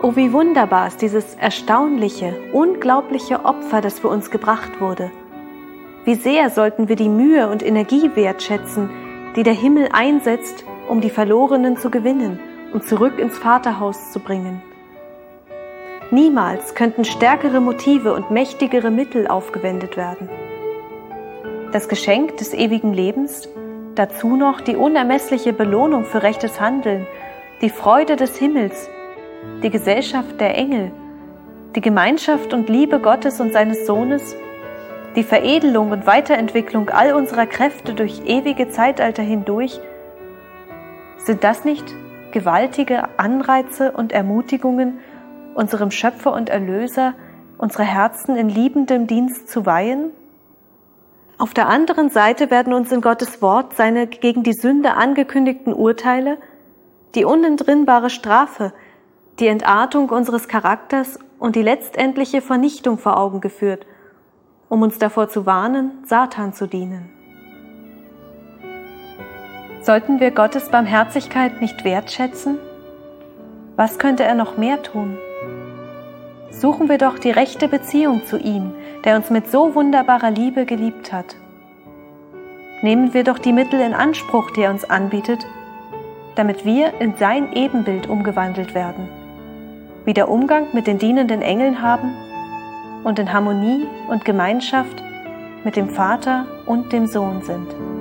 Oh, wie wunderbar ist dieses erstaunliche, unglaubliche Opfer, das für uns gebracht wurde. Wie sehr sollten wir die Mühe und Energie wertschätzen, die der Himmel einsetzt, um die Verlorenen zu gewinnen und zurück ins Vaterhaus zu bringen. Niemals könnten stärkere Motive und mächtigere Mittel aufgewendet werden. Das Geschenk des ewigen Lebens, dazu noch die unermessliche Belohnung für rechtes Handeln, die Freude des Himmels, die Gesellschaft der Engel, die Gemeinschaft und Liebe Gottes und seines Sohnes, die Veredelung und Weiterentwicklung all unserer Kräfte durch ewige Zeitalter hindurch, sind das nicht gewaltige Anreize und Ermutigungen, unserem Schöpfer und Erlöser unsere Herzen in liebendem Dienst zu weihen? Auf der anderen Seite werden uns in Gottes Wort seine gegen die Sünde angekündigten Urteile, die unentrinnbare Strafe, die Entartung unseres Charakters und die letztendliche Vernichtung vor Augen geführt, um uns davor zu warnen, Satan zu dienen. Sollten wir Gottes Barmherzigkeit nicht wertschätzen? Was könnte er noch mehr tun? Suchen wir doch die rechte Beziehung zu ihm, der uns mit so wunderbarer Liebe geliebt hat. Nehmen wir doch die Mittel in Anspruch, die er uns anbietet, damit wir in sein Ebenbild umgewandelt werden, wie der Umgang mit den dienenden Engeln haben und in Harmonie und Gemeinschaft mit dem Vater und dem Sohn sind.